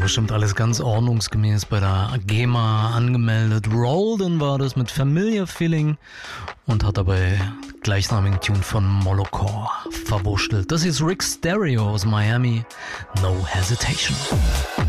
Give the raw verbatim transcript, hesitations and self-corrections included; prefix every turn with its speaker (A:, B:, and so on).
A: bestimmt alles ganz ordnungsgemäß bei der GEMA angemeldet. Rolden war das mit Familiar Feeling und hat dabei gleichnamigen Tune von Molocore verwurschtelt. Das hier ist Rick Stereo aus Miami. No Hesitation.